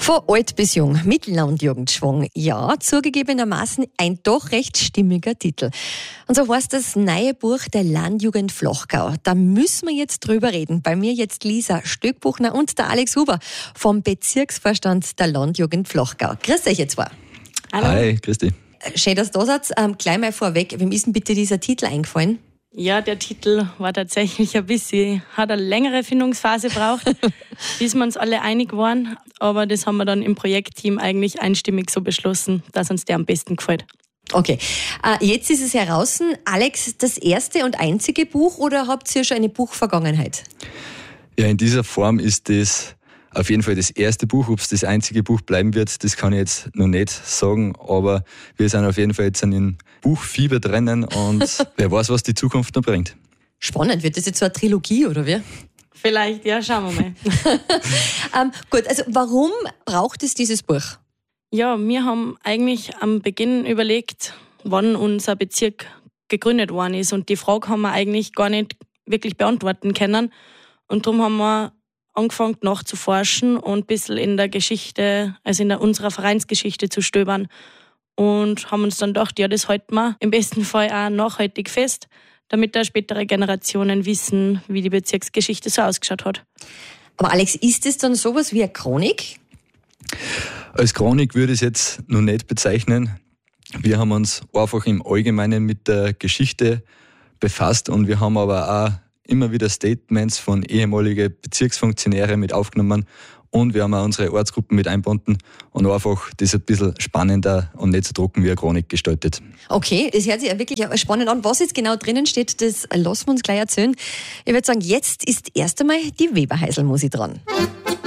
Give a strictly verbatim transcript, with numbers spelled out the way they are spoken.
Von alt bis jung, mit Landjugendschwung. Ja, zugegebenermaßen ein doch recht stimmiger Titel. Und so heißt das neue Buch der Landjugend Flachgau. Da müssen wir jetzt drüber reden. Bei mir jetzt Lisa Stöckbuchner und der Alex Huber vom Bezirksvorstand der Landjugend Flachgau. Grüß euch jetzt zwei. Hallo. Hi, grüß dich. Schön, dass du da seid. Ähm, gleich mal vorweg, wem ist denn bitte dieser Titel eingefallen? Ja, der Titel war tatsächlich ein bisschen, hat eine längere Findungsphase gebraucht, bis wir uns alle einig waren. Aber das haben wir dann im Projektteam eigentlich einstimmig so beschlossen, dass uns der am besten gefällt. Okay, äh, jetzt ist es heraus. Alex, das erste und einzige Buch oder habt ihr schon eine Buchvergangenheit? Ja, in dieser Form ist das auf jeden Fall das erste Buch. Ob es das einzige Buch bleiben wird, das kann ich jetzt noch nicht sagen. Aber wir sind auf jeden Fall jetzt in Buchfieber drinnen und wer weiß, was die Zukunft noch bringt. Spannend, wird das jetzt so eine Trilogie oder wie? Vielleicht, ja, schauen wir mal. ähm, gut, also warum braucht es dieses Buch? Ja, wir haben eigentlich am Beginn überlegt, wann unser Bezirk gegründet worden ist. Und die Frage haben wir eigentlich gar nicht wirklich beantworten können. Und darum haben wir angefangen nachzuforschen und ein bisschen in der Geschichte, also in der, unserer Vereinsgeschichte zu stöbern. Und haben uns dann gedacht, ja, das halten wir im besten Fall auch nachhaltig fest, damit da spätere Generationen wissen, wie die Bezirksgeschichte so ausgeschaut hat. Aber Alex, ist es dann sowas wie eine Chronik? Als Chronik würde ich es jetzt noch nicht bezeichnen. Wir haben uns einfach im Allgemeinen mit der Geschichte befasst und wir haben aber auch immer wieder Statements von ehemaligen Bezirksfunktionären mit aufgenommen und wir haben auch unsere Ortsgruppen mit eingebunden und einfach das ein bisschen spannender und nicht so trocken wie eine Chronik gestaltet. Okay, das hört sich ja wirklich spannend an. Was jetzt genau drinnen steht, das lassen wir uns gleich erzählen. Ich würde sagen, jetzt ist erst einmal die Weberheiselmusik dran.